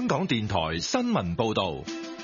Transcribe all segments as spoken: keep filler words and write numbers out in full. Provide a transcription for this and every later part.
香港電台新聞報道。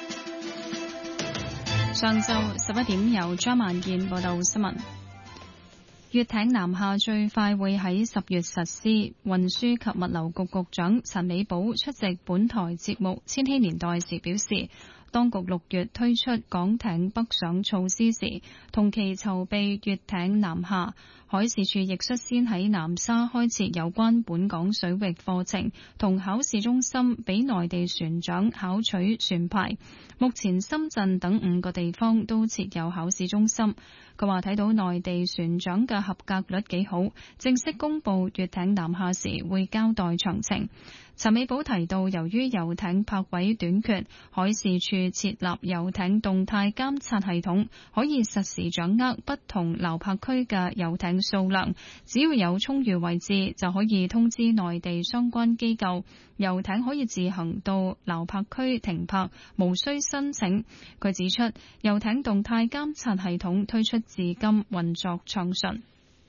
上晝十一點由張萬燕報道新聞。粵艇南下最快會喺十月實施。運輸及物流局局長陳美寶出席本台節目《千禧年代》時表示，當局六月推出港艇北上措施時，同期籌備粵艇南下。海事處亦率先喺南沙開設有關本港水域課程同考試中心，俾內地船長考取船牌。目前深圳等五個地方都設有考試中心。佢話睇到內地船長嘅合格率幾好，正式公布粵艇南下時會交代詳情。陳美寶提到，由於遊艇泊位短缺，海事處設立遊艇動態監察系統，可以實時掌握不同樓泊區嘅遊艇數量。只要有充裕位置，就可以通知內地相關機構，遊艇可以自行到樓泊區停泊，無需申請。佢指出，遊艇動態監察系統推出至今運作暢順。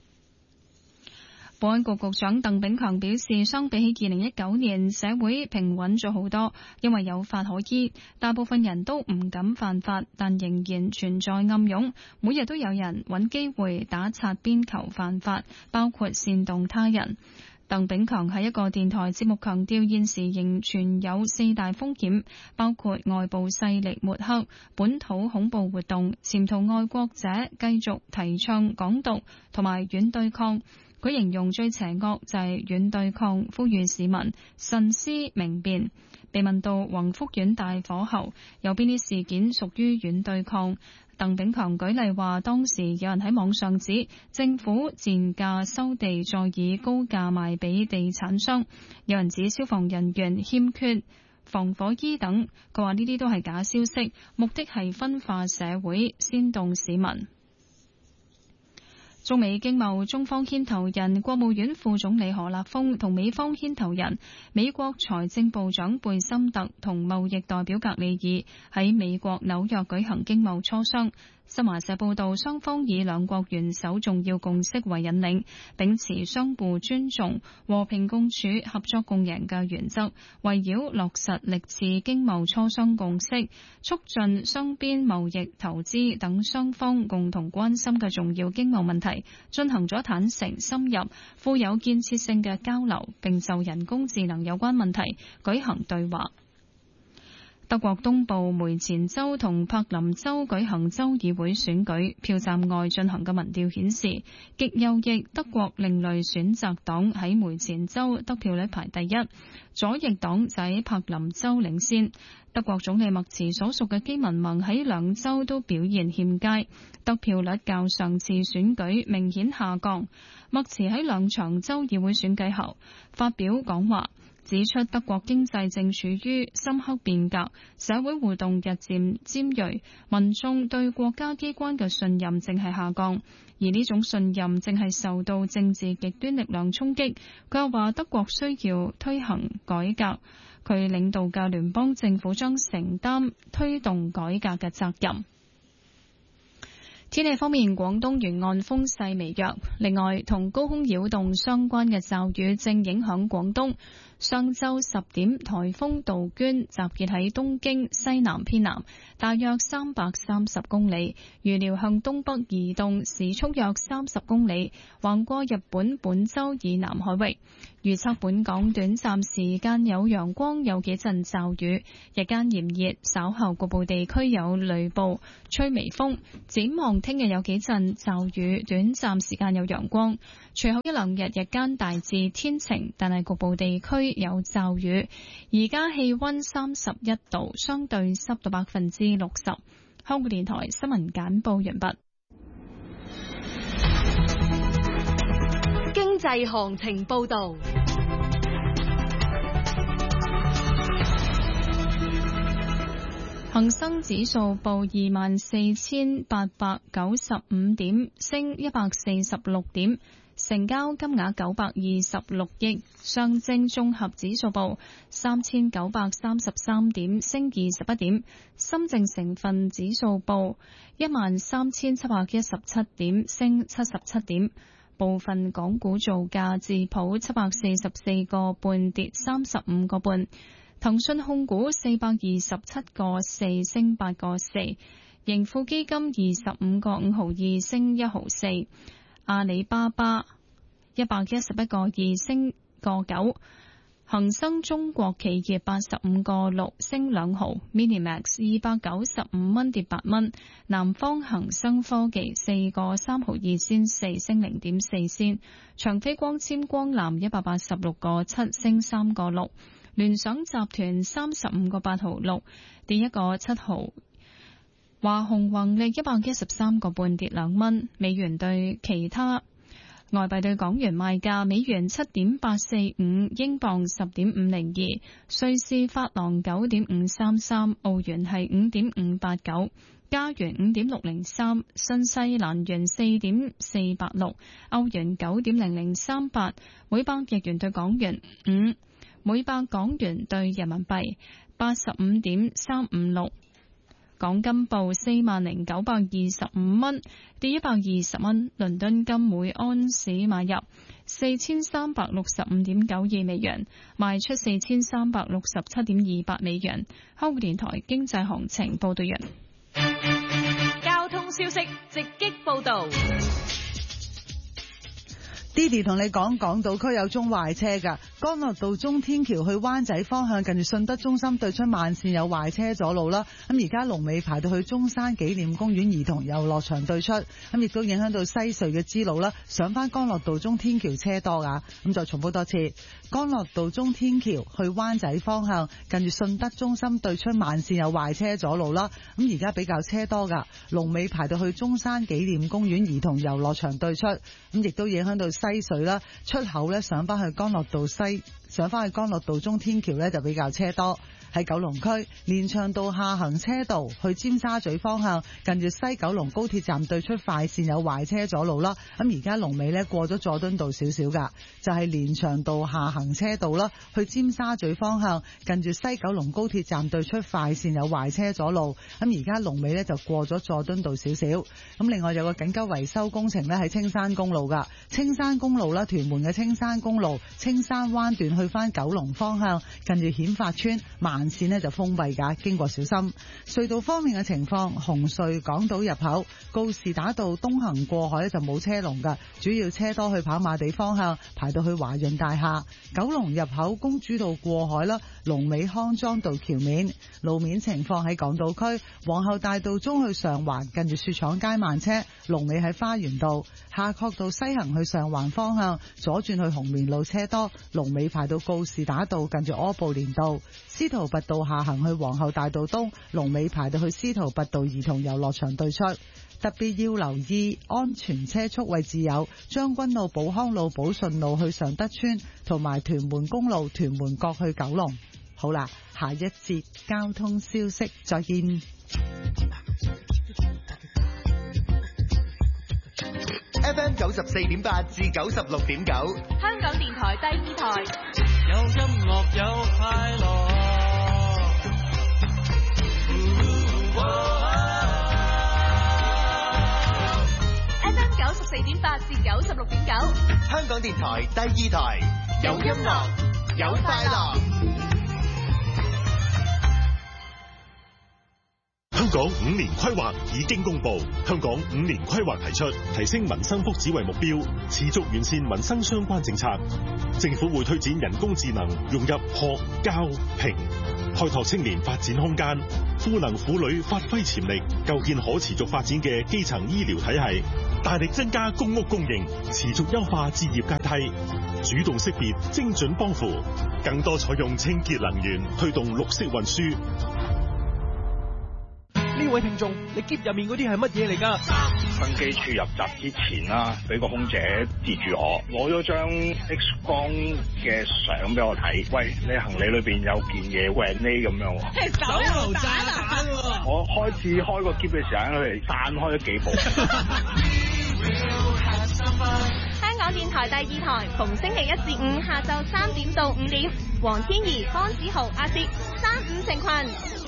保安局局長鄧炳強表示，相比起二零一九年，社會平穩咗好多，因為有法可依，大部分人都唔敢犯法，但仍然存在暗湧，每日都有人揾機會打擦邊球犯法，包括煽動他人。鄧炳強喺一個電台節目強調，現時仍存有四大風險，包括外部勢力抹黑、本土恐怖活動、潛逃愛國者繼續提倡港獨同埋軟對抗。佢形容最邪惡就係軟對抗，呼籲市民慎思明辨。被問到宏福苑大火後有邊啲事件屬於軟對抗，鄧炳強舉例話，當時有人喺網上指政府賤價收地，再以高價賣俾地產商，有人指消防人員欠缺防火衣等。佢話呢啲都係假消息，目的係分化社會，煽動市民。中美經貿中方牽頭人國務院副總理何立峰同美方牽頭人美國財政部長貝森特同貿易代表格里爾喺美國紐約舉行經貿磋商。新華社報道，雙方以兩國元首重要共識為引領，秉持相互尊重、和平共處、合作共贏嘅原則，圍繞落實歷次經貿磋商共識，促進雙邊貿易、投資等雙方共同關心嘅重要經貿問題，進行咗坦誠、深入、富有建設性嘅交流，並就人工智能有關問題舉行對話。德國東部梅前州同柏林州舉行州議會選舉，票站外進行嘅民調顯示，極右翼德國另類選擇黨喺梅前州得票率排第一，左翼黨就喺柏林州領先。德國總理默茨所屬嘅基民盟喺兩州都表現欠佳，得票率較上次選舉明顯下降。默茨喺兩場州議會選舉後發表講話，指出德國經濟正處於深刻變革，社會互動日漸尖銳，民眾對國家機關嘅信任正係下降，而呢種信任正係受到政治極端力量衝擊。佢又話德國需要推行改革，佢領導嘅聯邦政府將承擔推動改革嘅責任。天氣方面，廣東沿岸風勢微弱，另外同高空擾動相關嘅驟雨正影響廣東。上晝十點，颱風杜鵑集結喺東京西南偏南，大約三百三十公里，預料向東北移動，時速約三十公里，橫過日本本州以南海域。預測本港短暫時間有陽光，有幾陣驟雨，日間炎熱，稍後局部地區有雷暴，吹微風。展望聽日有幾陣驟雨，短暫時間有陽光，隨後一兩日日間大致天晴，但係局部地區有驟雨。而家氣溫三十一度，相對濕度百分之六十。香港電台新聞簡報完畢。 經濟行情報道。 恒生指數報二萬四千八百九十五點，升一百四十六點，成交金額九百二十六億。上證綜合指數報三千九百三十三點，升二十一點。深證成分指數報一萬三千七百一十七點，升七十七點。部分港股造價，智普七百四十四個半跌三十五個半。 騰訊控股四百二十七個四升八個四，盈富基金二十五個五毫二升一毫四，阿里巴巴一百一十一個二升個九，恒生中國企業八十五個六升兩毫 ，Minimax 二百九十五蚊跌八蚊，南方恒生科技四個三毫二仙四升零點四仙，長飛光纖光纜一百八十六個七升三個六。聯想集團三十五個八毫六跌一個七毫，華虹宏力一百一十三個半跌兩蚊。美元對其他外幣對港元賣價：美元七點八四五，英鎊十點五零二，瑞士法郎九點五三三，澳元係五點五八九，加元五點六零三，新西蘭元四點四八六，歐元九點零零三八，每百日元對港元五。每百港元兌人民幣八十五點三五六，港金報四萬零九百二十五蚊，跌一百二十蚊。倫敦金每安士買入四千三百六十五點九二美元，賣出四千三百六十七點二八美元。香港電台經濟行情報道完。 交通消息直擊報道。 Didi 同你講，港島區有宗壞車㗎，干諾道中天橋去灣仔方向，近住信德中心對出慢線有壞車阻路啦。咁而家龍尾排到去中山紀念公園兒童遊樂場對出，咁亦都影響到西隧嘅支路啦。上翻干諾道中天橋車多㗎，咁再重複多次，干諾道中天橋去灣仔方向，近住信德中心對出慢線有壞車阻路啦。咁而家比較車多㗎，龍尾排到去中山紀念公園兒童遊樂場對出，咁亦都影響到西隧啦，出口咧上翻去干諾道西，上翻去干諾道中天橋咧就比較車多。喺九龍區連翔道下行車道去尖沙咀方向，近住西九龍高鐵站對出快線有壞車阻路啦。咁而家龍尾咧過咗佐敦道少少噶，就係連翔道下行車道啦，去尖沙咀方向，近住西九龍高鐵站對出快線有壞車阻路。咁而家龍尾咧就過咗佐敦道少少。咁另外有個緊急維修工程咧喺青山公路噶，青山公路啦，屯門嘅青山公路青山灣段去翻九龍方向，近住顯發村慢線呢就封閉㗎，經過小心。隧道方面嘅情況，紅隧港島入口告士打道東行過海就冇車龍㗎，主要車多去跑馬地方向，排到去華潤大廈。九龍入口公主道過海啦，龍尾康莊道橋面。路面情況喺港島區皇后大道中去上環，近住雪廠街慢車，龍尾喺花園道。夏慤道西行去上環方向，左轉去紅棉路車多，龍尾排到告士打道近住柯布連道。司徒拔道下行去皇后大道東，龍尾排到去司徒拔道兒童遊樂場對出。特別要留意安全車速位置有將軍澳寶康路寶順路去尚德村，同埋屯門公路屯門角去九龍。好啦，下一節交通消息再見。 F M 九十四點八至九十六點九， 香港電台第二台， 有音樂有快樂。 F M 九十四點八至九十六點九， 香港電台第二台，有音樂有快樂。 香港五年規劃已經公布，香港五年規劃提出提升民生福祉為目標，持續完善民生相關政策。政府會推展人工智能融入學教評，開拓青年發展空間，賦能婦女發揮潛力，構建可持續發展嘅基層醫療體系，大力增加公屋供應，持續優化置業階梯，主動識別精準幫扶，更多採用清潔能源，推動綠色運輸。 呢位聽眾，你篋入面嗰啲係乜嘢嚟㗎？ 登機處入閘之前啦，俾個空姐截住我，攞咗張 X 光嘅相俾我睇。喂，你行李裏邊有件嘢 w e 咁樣喎。 係手榴彈啊！ 我開始開個篋嘅時候，佢哋散開咗幾步。 香港電台第二台，逢星期一至五下晝三點到五點，黃天怡、方子豪、阿薛，三五成群。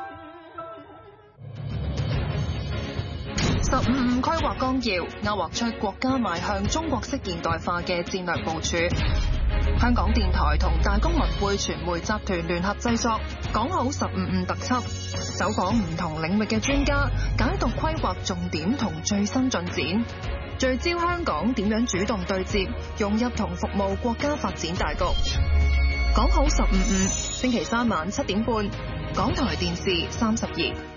十五五規劃綱要勾畫出國家邁向中國式現代化嘅戰略部署。 香港電台同大公文匯傳媒集團聯合製作，講好十五五特輯，走訪唔同領域嘅專家，解讀規劃重點同最新進展，聚焦香港點樣主動對接、融入同服務國家發展大局。講好十五五，星期三晚七點半，港台電視三十二。